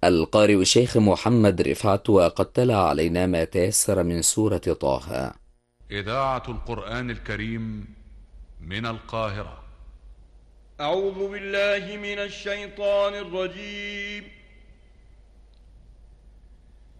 القارئ الشيخ محمد رفعت، وقد تلا علينا ما تيسر من سورة طه. إذاعة القرآن الكريم من القاهرة. أعوذ بالله من الشيطان الرجيم.